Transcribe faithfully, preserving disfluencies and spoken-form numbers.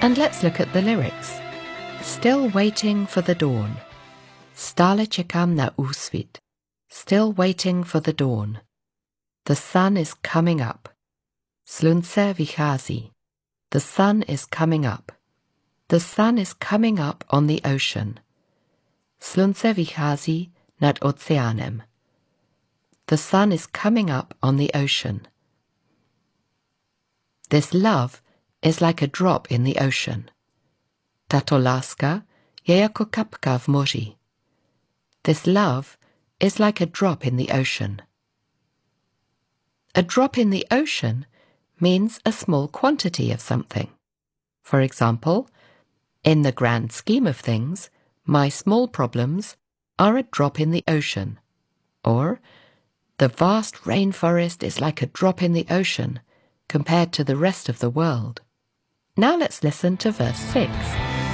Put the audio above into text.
And let's look at the lyrics. Still waiting for the dawn. Stále čekám na úsvit. Still waiting for the dawn. The sun is coming up. Slunce vychází. The sun is coming up. The sun is coming up on the ocean. Slunce vychází nad oceánem. The sun is coming up on the ocean. This love is like a drop in the ocean. Tato láska je jako kapka v moři. This love is like a drop in the ocean. A drop in the ocean means a small quantity of something. For example, in the grand scheme of things, my small problems are a drop in the ocean. Or, the vast rainforest is like a drop in the ocean compared to the rest of the world. Now let's listen to verse six.